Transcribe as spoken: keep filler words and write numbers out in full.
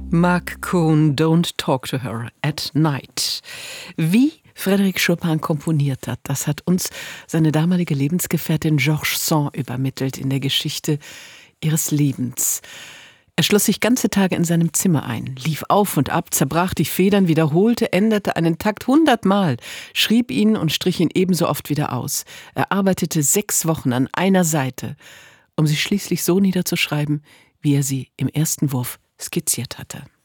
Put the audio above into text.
Marc Cohn, Don't Talk to Her at Night. Wie Frédéric Chopin komponiert hat, das hat uns seine damalige Lebensgefährtin Georges Sand übermittelt in der Geschichte ihres Lebens. Er schloss sich ganze Tage in seinem Zimmer ein, lief auf und ab, zerbrach die Federn, wiederholte, änderte einen Takt hundertmal, schrieb ihn und strich ihn ebenso oft wieder aus. Er arbeitete sechs Wochen an einer Seite, um sie schließlich so niederzuschreiben, wie er sie im ersten Wurf skizziert hatte.